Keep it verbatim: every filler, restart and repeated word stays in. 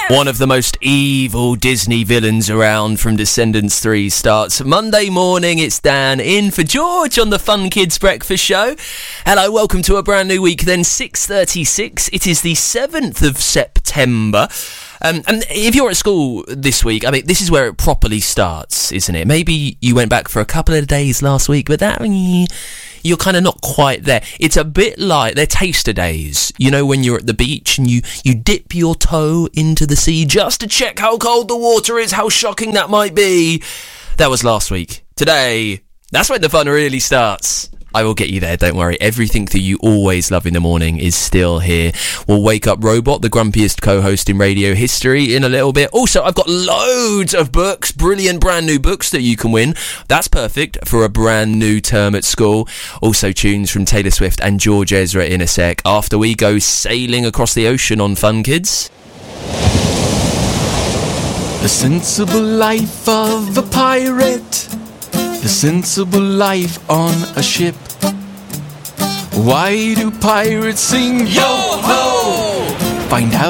One of the most evil Disney villains around from Descendants three starts Monday morning. It's Dan in for George on the Fun Kids Breakfast Show. Hello, welcome to a brand new week then, six thirty-six. It is the seventh of September. Um, and if you're at school this week, I mean, this is where it properly starts, isn't it? Maybe you went back for a couple of days last week, but that... you're kind of not quite there. It's a bit like they're taster days. You know, when you're at the beach and you, you dip your toe into the sea just to check how cold the water is, how shocking that might be. That was last week. Today, that's when the fun really starts. I will get you there, don't worry. Everything that you always love in the morning is still here. We'll wake up Robot, the grumpiest co-host in radio history, in a little bit. Also, I've got loads of books, brilliant brand new books that you can win. That's perfect for a brand new term at school. Also, tunes from Taylor Swift and George Ezra in a sec, after we go sailing across the ocean on Fun Kids. The sensible life of a pirate, the sensible life on a ship. Why do pirates sing yo-ho? Find out.